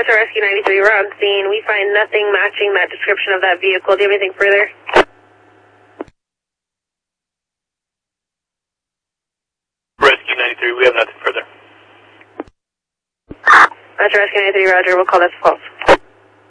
Metro Rescue 93, we're on scene. We find nothing matching that description of that vehicle. Do you have anything further? Rescue 93, we have nothing further. Metro Rescue 93, roger. We'll call this false.